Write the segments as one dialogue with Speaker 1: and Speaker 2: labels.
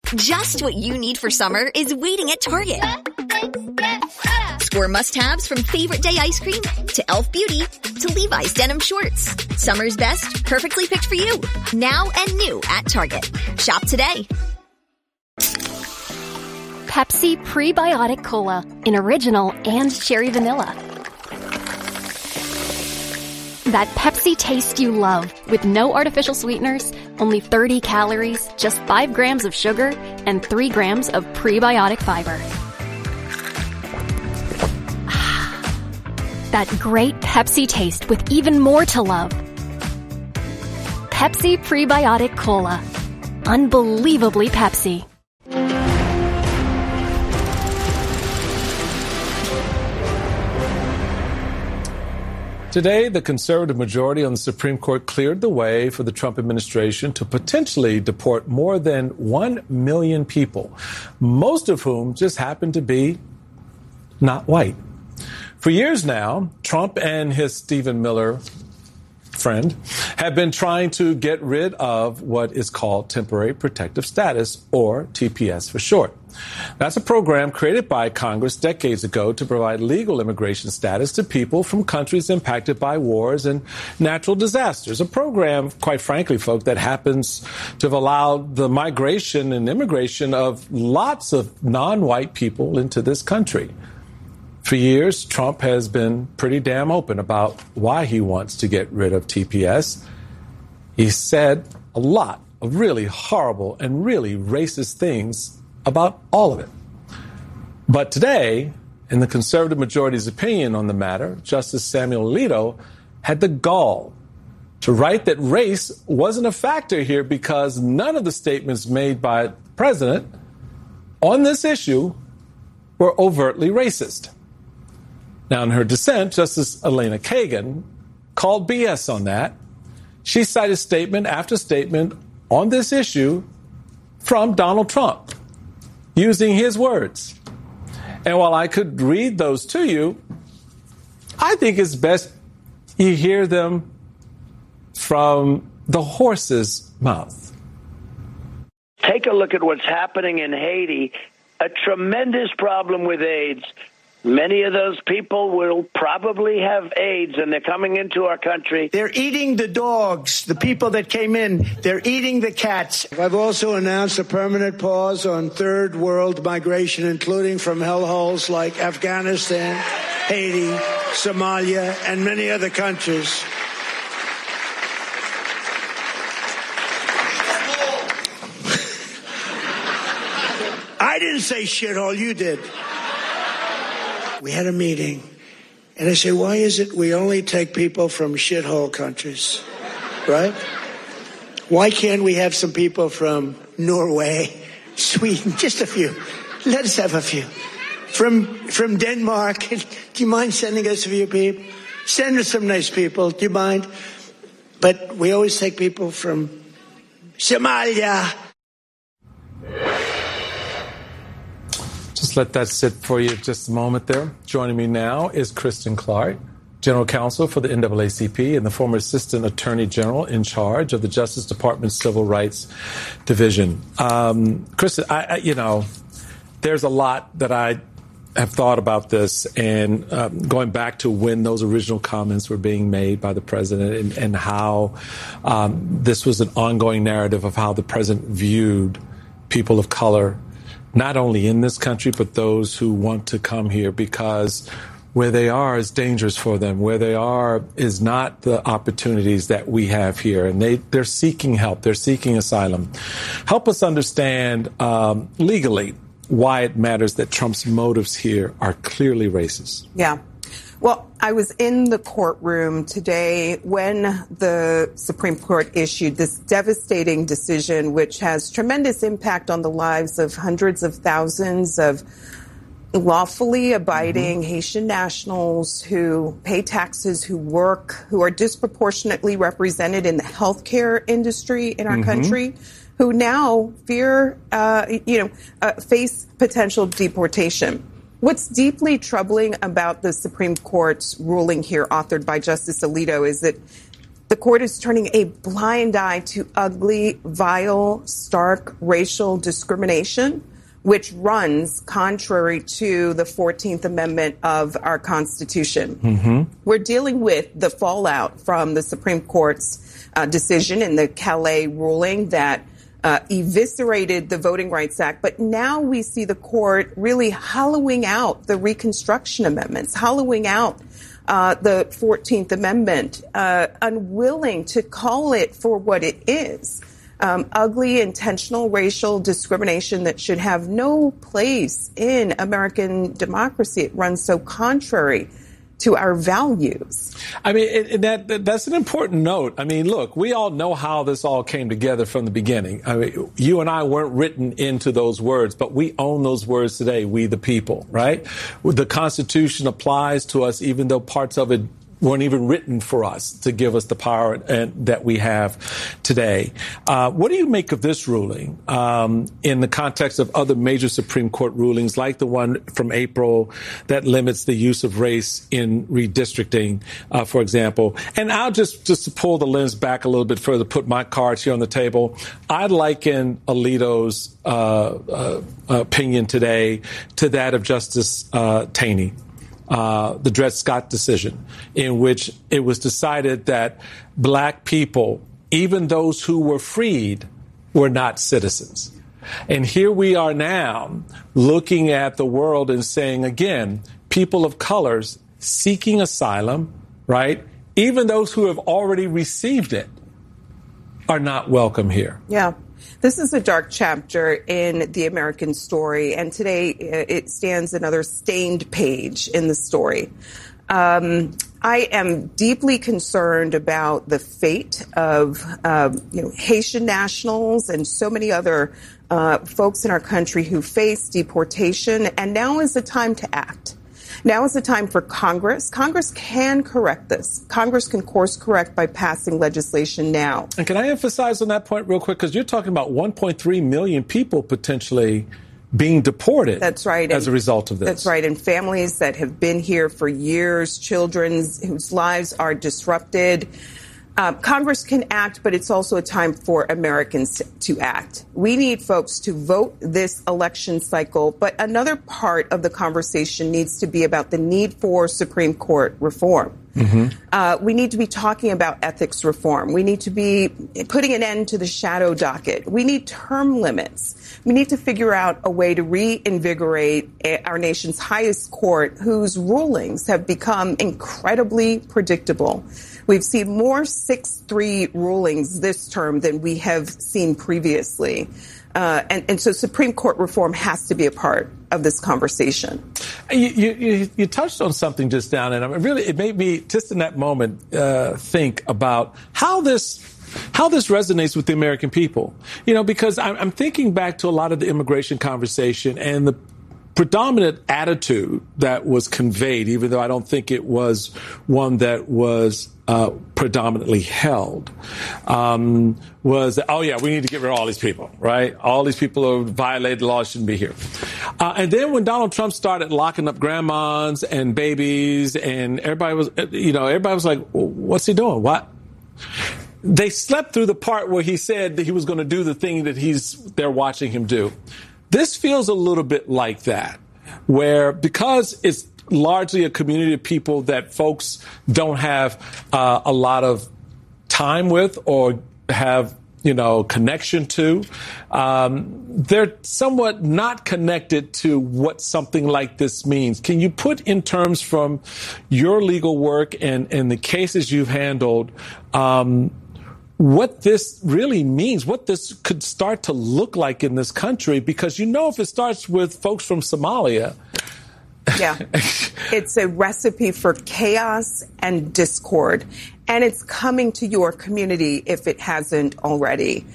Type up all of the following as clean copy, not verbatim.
Speaker 1: Just what you need for summer is waiting at Target. Score must-haves from favorite day ice cream to Elf Beauty to Levi's denim shorts. Summer's best, perfectly picked for you. Now and new at Target. Shop today.
Speaker 2: Pepsi Prebiotic Cola in original and cherry vanilla. That Pepsi taste you love with no artificial sweeteners, only 30 calories, just 5 grams of sugar, and 3 grams of prebiotic fiber. That great Pepsi taste with even more to love. Pepsi Prebiotic Cola. Unbelievably Pepsi.
Speaker 3: Today, the conservative majority on the Supreme Court cleared the way for the Trump administration to potentially deport more than 1 million people, most of whom just happen to be not white. For years now, Trump and his Stephen Miller friend have been trying to get rid of what is called temporary protective status, or TPS for short. That's a program created by Congress decades ago to provide legal immigration status to people from countries impacted by wars and natural disasters. A program, quite frankly, folks, that happens to have allowed the migration and immigration of lots of non-white people into this country. For years, Trump has been pretty damn open about why he wants to get rid of TPS. He said a lot of really horrible and really racist things about all of it. But today, in the conservative majority's opinion on the matter, Justice Samuel Alito had the gall to write that race wasn't a factor here because none of the statements made by the president on this issue were overtly racist. Now, in her dissent, Justice Elena Kagan called BS on that. She cited statement after statement on this issue from Donald Trump, using his words. And while I could read those to you, I think it's best you hear them from the horse's mouth.
Speaker 4: Take a look at what's happening in Haiti, a tremendous problem with AIDS. Many of those people will probably have AIDS, and they're coming into our country.
Speaker 5: They're eating the dogs, the people that came in. They're eating the cats. I've also announced a permanent pause on third world migration, including from hellholes like Afghanistan, Haiti, Somalia, and many other countries. I didn't say shithole, you did. We had a meeting, and I said, why is it we only take people from shithole countries, right? Why can't we have some people from Norway, Sweden, just a few? Let us have a few. From Denmark, do you mind sending us a few people? Send us some nice people, do you mind? But we always take people from Somalia.
Speaker 3: Just let that sit for you just a moment there. Joining me now is Kristen Clarke, General Counsel for the NAACP and the former Assistant Attorney General in charge of the Justice Department's Civil Rights Division. Kristen, there's a lot that I have thought about this, and going back to when those original comments were being made by the president and how this was an ongoing narrative of how the president viewed people of color, not only in this country, but those who want to come here, because where they are is dangerous for them. Where they are is not the opportunities that we have here. And they're seeking help. They're seeking asylum. Help us understand legally why it matters that Trump's motives here are clearly racist.
Speaker 6: Yeah. Well, I was in the courtroom today when the Supreme Court issued this devastating decision, which has tremendous impact on the lives of hundreds of thousands of lawfully abiding Haitian nationals who pay taxes, who work, who are disproportionately represented in the healthcare industry in our country, who now fear, face potential deportation. What's deeply troubling about the Supreme Court's ruling here, authored by Justice Alito, is that The court is turning a blind eye to ugly, vile, stark racial discrimination, which runs contrary to the 14th Amendment of our Constitution. Mm-hmm. We're dealing with the fallout from the Supreme Court's decision in the Calais ruling that eviscerated the Voting Rights Act. But now we see the court really hollowing out the Reconstruction Amendments, hollowing out the 14th Amendment, unwilling to call it for what it is. Ugly, intentional racial discrimination that should have no place in American democracy. It runs so contrary to our values.
Speaker 3: I mean, that's an important note. I mean, look, we all know how this all came together from the beginning. I mean, you and I weren't written into those words, but we own those words today, we the people, right? The Constitution applies to us, even though parts of it weren't even written for us to give us the power that we have today. What do you make of this ruling in the context of other major Supreme Court rulings, like the one from April that limits the use of race in redistricting, for example? And I'll just to pull the lens back a little bit further, put my cards here on the table. I liken Alito's opinion today to that of Justice Taney. The Dred Scott decision, in which it was decided that black people, even those who were freed, were not citizens. And here we are now looking at the world and saying, again, people of colors seeking asylum, right? Even those who have already received it are not welcome here.
Speaker 6: Yeah. This is a dark chapter in the American story, and today it stands another stained page in the story. I am deeply concerned about the fate of Haitian nationals and so many other folks in our country who face deportation, and now is the time to act. Now is the time for Congress. Congress can correct this. Congress can course correct by passing legislation now.
Speaker 3: And can I emphasize on that point real quick? Because you're talking about 1.3 million people potentially being deported.
Speaker 6: That's right.
Speaker 3: As a result of this.
Speaker 6: That's right. And families that have been here for years, children whose lives are disrupted. Congress can act, but it's also a time for Americans to act. We need folks to vote this election cycle, but another part of the conversation needs to be about the need for Supreme Court reform. Mm-hmm. We need to be talking about ethics reform. We need to be putting an end to the shadow docket. We need term limits. We need to figure out a way to reinvigorate our nation's highest court, whose rulings have become incredibly predictable. We've seen more 6-3 rulings this term than we have seen previously. And so Supreme Court reform has to be a part of this conversation.
Speaker 3: You touched on something just now, and it made me just in that moment think about how this resonates with the American people. Because I'm thinking back to a lot of the immigration conversation and the predominant attitude that was conveyed, even though I don't think it was one that was predominantly held, was, oh, yeah, we need to get rid of all these people, right? All these people who violated the law shouldn't be here. And then when Donald Trump started locking up grandmas and babies, and everybody was like, well, what's he doing? What? They slept through the part where he said that he was going to do the thing that they're watching him do. This feels a little bit like that, where because it's largely a community of people that folks don't have a lot of time with or have, connection to, they're somewhat not connected to what something like this means. Can you put in terms from your legal work and the cases you've handled, what this really means, what this could start to look like in this country? Because if it starts with folks from Somalia.
Speaker 6: Yeah, it's a recipe for chaos and discord, and it's coming to your community if it hasn't already.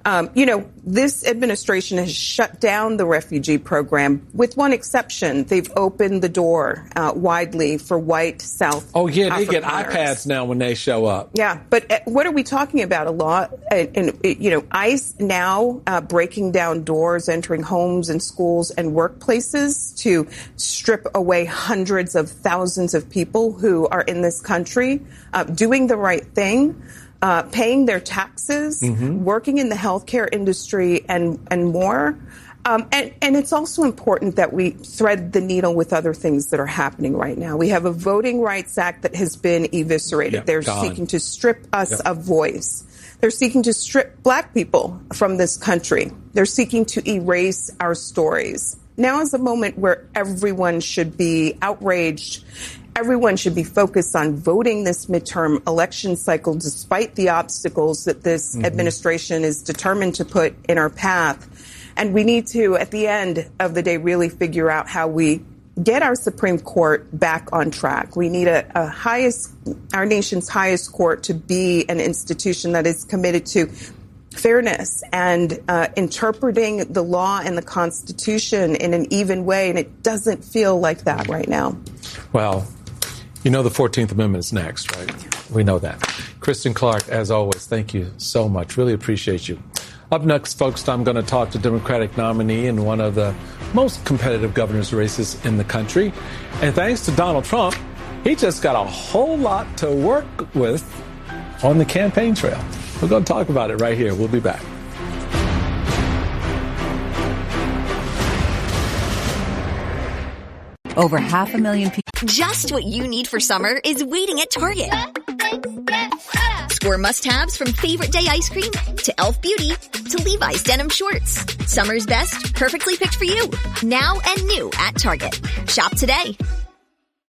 Speaker 6: This administration has shut down the refugee program with one exception. They've opened the door widely for white South
Speaker 3: Oh, yeah, they get
Speaker 6: Afrikaners.
Speaker 3: iPads now when they show up.
Speaker 6: Yeah, but what are we talking about? A law, ICE now breaking down doors, entering homes and schools and workplaces to strip away hundreds of thousands of people who are in this country, doing the right thing. Paying their taxes, working in the healthcare industry, and more. And it's also important that we thread the needle with other things that are happening right now. We have a Voting Rights Act that has been eviscerated.
Speaker 3: Yep,
Speaker 6: They're
Speaker 3: gone.
Speaker 6: seeking to strip us of voice. They're seeking to strip black people from this country. They're seeking to erase our stories. Now is a moment where everyone should be outraged. Everyone should be focused on voting this midterm election cycle, despite the obstacles that this administration is determined to put in our path. And we need to, at the end of the day, really figure out how we get our Supreme Court back on track. We need our nation's highest court to be an institution that is committed to fairness and interpreting the law and the Constitution in an even way. And it doesn't feel like that right now.
Speaker 3: Well, the 14th Amendment is next, right? We know that. Kristen Clarke, as always, thank you so much. Really appreciate you. Up next, folks, I'm going to talk to Democratic nominee in one of the most competitive governor's races in the country. And thanks to Donald Trump, he just got a whole lot to work with on the campaign trail. We're going to talk about it right here. We'll be back.
Speaker 7: Over 500,000 people.
Speaker 1: Just what you need for summer is waiting at Target. Score must-haves from Favorite Day ice cream to Elf Beauty to Levi's denim shorts. Summer's best, perfectly picked for you. Now and new at Target. Shop today.